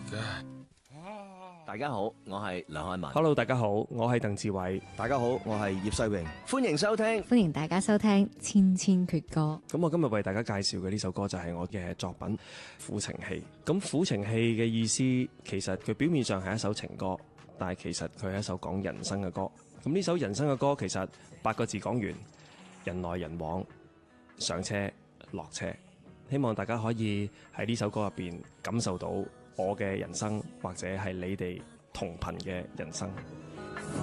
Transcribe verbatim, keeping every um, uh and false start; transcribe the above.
大家好，我係梁漢文。 Hello， 大家好，我係鄧志偉。 大家好，我係葉世榮。 歡迎收聽， 歡迎大家收聽《千千闕歌》。 咁我今日為大家介紹嘅呢首歌就係我嘅作品《苦情戲》。咁苦情戲嘅意思，其實佢表面上係一首情歌，但係其實佢係一首講人生嘅歌。咁呢首人生嘅歌，其實八個字講完：人來人往，上車落車。希望大家可以喺呢首歌入邊感受到我嘅人生，或者係你哋同頻嘅人生。